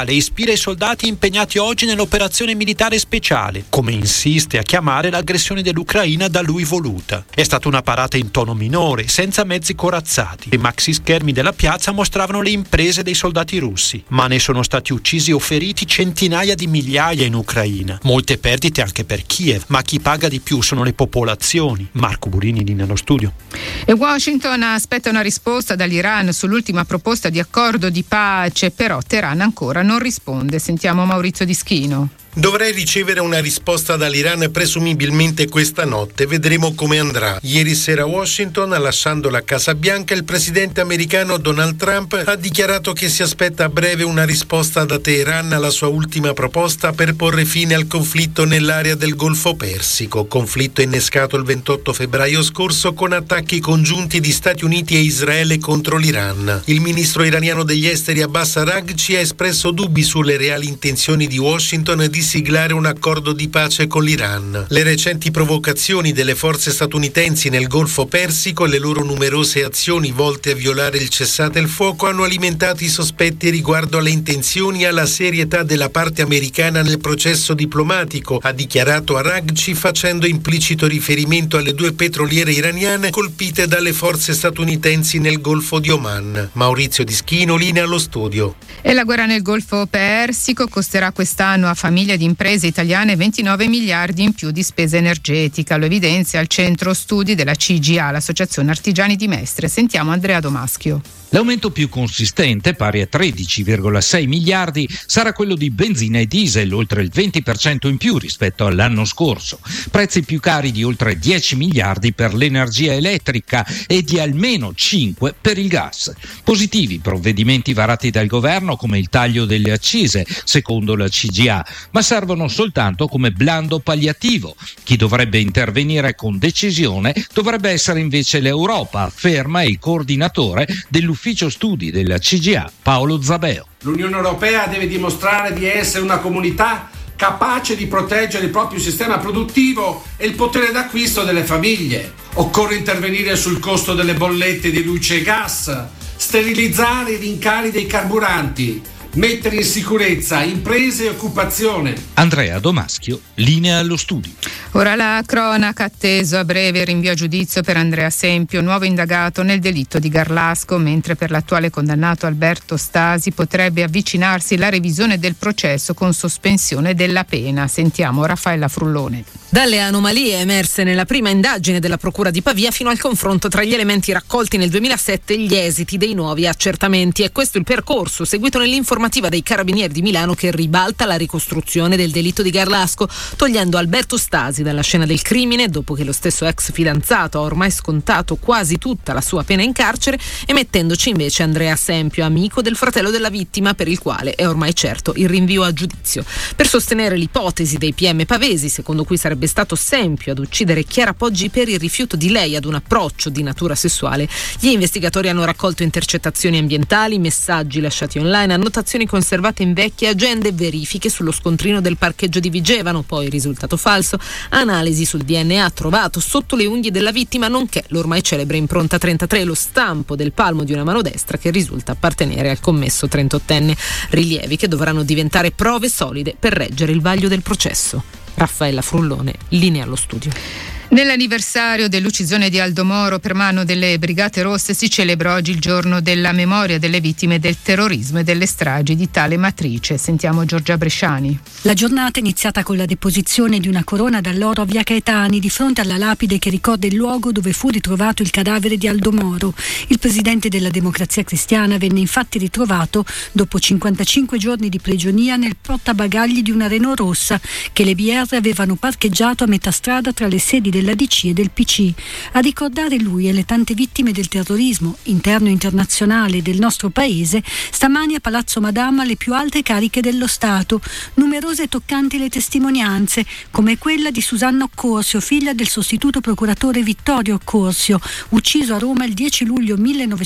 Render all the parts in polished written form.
le ispira i soldati impegnati oggi nell'operazione militare speciale, come insiste a chiamare l'aggressione dell'Ucraina da lui voluta. È stata una parata in tono minore, senza mezzi corazzati. I maxi schermi della piazza mostravano le imprese dei soldati russi, ma ne sono stati uccisi o feriti centinaia di migliaia in Ucraina. Molte perdite anche per Kiev, ma chi paga di più sono le popolazioni. Marco Burini lì nello studio. E Washington aspetta una risposta dall'Iran sull'ultima proposta di accordo di pace, però Teheran ancora non risponde. Sentiamo Maurizio Dischino. Dovrei ricevere una risposta dall'Iran presumibilmente questa notte, vedremo come andrà. Ieri sera a Washington, lasciando la Casa Bianca, il presidente americano Donald Trump ha dichiarato che si aspetta a breve una risposta da Teheran alla sua ultima proposta per porre fine al conflitto nell'area del Golfo Persico, conflitto innescato il 28 febbraio scorso con attacchi congiunti di Stati Uniti e Israele contro l'Iran. Il ministro iraniano degli esteri Abbas Araghchi ha espresso dubbi sulle reali intenzioni di Washington di siglare un accordo di pace con l'Iran. Le recenti provocazioni delle forze statunitensi nel Golfo Persico e le loro numerose azioni volte a violare il cessate il fuoco hanno alimentato i sospetti riguardo alle intenzioni e alla serietà della parte americana nel processo diplomatico, ha dichiarato Araghchi, facendo implicito riferimento alle 2 petroliere iraniane colpite dalle forze statunitensi nel Golfo di Oman. Maurizio Dischino, linea allo studio. E la guerra nel Golfo Persico costerà quest'anno a famiglie di imprese italiane 29 miliardi in più di spesa energetica, lo evidenzia il centro studi della CGA, l'Associazione Artigiani di Mestre. Sentiamo Andrea Domaschio. L'aumento più consistente, pari a 13,6 miliardi, sarà quello di benzina e diesel, oltre il 20% in più rispetto all'anno scorso. Prezzi più cari di oltre 10 miliardi per l'energia elettrica e di almeno 5 per il gas. Positivi provvedimenti varati dal governo come il taglio delle accise, secondo la CGA, ma servono soltanto come blando palliativo. Chi dovrebbe intervenire con decisione dovrebbe essere invece l'Europa, afferma il coordinatore dell'ufficio studi della CGA, Paolo Zabeo. L'Unione Europea deve dimostrare di essere una comunità capace di proteggere il proprio sistema produttivo e il potere d'acquisto delle famiglie. Occorre intervenire sul costo delle bollette di luce e gas, sterilizzare i rincari dei carburanti, mettere in sicurezza imprese e occupazione. Andrea Domaschio, linea allo studio. Ora la cronaca, atteso a breve il rinvio a giudizio per Andrea Sempio, nuovo indagato nel delitto di Garlasco, mentre per l'attuale condannato Alberto Stasi potrebbe avvicinarsi la revisione del processo con sospensione della pena. Sentiamo Raffaella Frullone. Dalle anomalie emerse nella prima indagine della Procura di Pavia fino al confronto tra gli elementi raccolti nel 2007 e gli esiti dei nuovi accertamenti. È questo il percorso seguito nell'informativa dei Carabinieri di Milano, che ribalta la ricostruzione del delitto di Garlasco, togliendo Alberto Stasi dalla scena del crimine dopo che lo stesso ex fidanzato ha ormai scontato quasi tutta la sua pena in carcere, e mettendoci invece Andrea Sempio, amico del fratello della vittima, per il quale è ormai certo il rinvio a giudizio. Per sostenere l'ipotesi dei PM pavesi, secondo cui sarebbe stato Sempio ad uccidere Chiara Poggi per il rifiuto di lei ad un approccio di natura sessuale, gli investigatori hanno raccolto intercettazioni ambientali, messaggi lasciati online, annotazioni conservate in vecchie agende, verifiche sullo scontrino del parcheggio di Vigevano, poi risultato falso, analisi sul DNA trovato sotto le unghie della vittima, nonché l'ormai celebre impronta 33, lo stampo del palmo di una mano destra che risulta appartenere al commesso 38enne. Rilievi che dovranno diventare prove solide per reggere il vaglio del processo. Raffaella Frullone, linea allo studio. Nell'anniversario dell'uccisione di Aldo Moro per mano delle Brigate Rosse si celebra oggi il giorno della memoria delle vittime del terrorismo e delle stragi di tale matrice. Sentiamo Giorgia Bresciani. La giornata è iniziata con la deposizione di una corona d'alloro a Via Caetani, di fronte alla lapide che ricorda il luogo dove fu ritrovato il cadavere di Aldo Moro. Il presidente della Democrazia Cristiana venne infatti ritrovato dopo 55 giorni di prigionia nel portabagagli di una Renault rossa che le BR avevano parcheggiato a metà strada tra le sedi della DC e del PC. A ricordare lui e le tante vittime del terrorismo interno e internazionale del nostro paese, stamani a Palazzo Madama le più alte cariche dello Stato. Numerose e toccanti le testimonianze, come quella di Susanna Occorsio, figlia del sostituto procuratore Vittorio Occorsio, ucciso a Roma il 10 luglio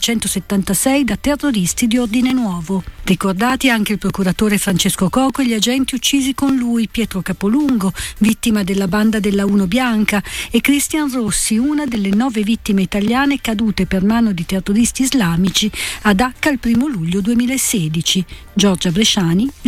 1976 da terroristi di Ordine Nuovo. Ricordati anche il procuratore Francesco Coco e gli agenti uccisi con lui, Pietro Capolungo, vittima della banda della Uno Bianca, e Cristian Rossi, una delle 9 vittime italiane cadute per mano di terroristi islamici a Dacca il 1 luglio 2016. Giorgia Bresciani.